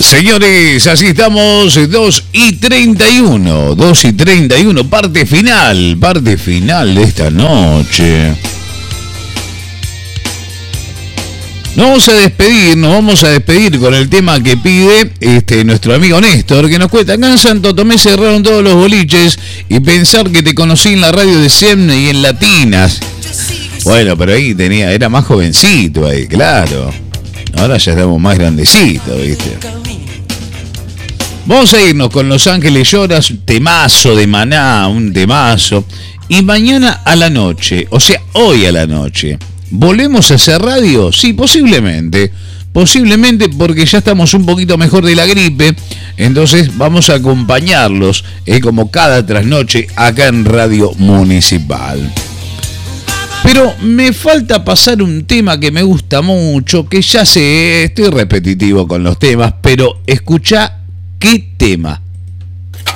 Señores, así estamos, 2:31, parte final de esta noche. Nos vamos a despedir con el tema que pide nuestro amigo Néstor, que nos cuenta: acá en Santo Tomé cerraron todos los boliches y pensar que te conocí en la radio de Semne y en Latinas. Bueno, pero ahí era más jovencito ahí, claro. Ahora ya estamos más grandecitos, ¿viste? Vamos a irnos con Los Ángeles Lloras, temazo de Maná, un temazo. Y mañana a la noche, o sea, hoy a la noche, ¿volvemos a hacer radio? Sí, posiblemente, porque ya estamos un poquito mejor de la gripe. Entonces vamos a acompañarlos, como cada trasnoche, acá en Radio Municipal. Pero me falta pasar un tema que me gusta mucho, que ya sé, estoy repetitivo con los temas, pero escuchá qué tema.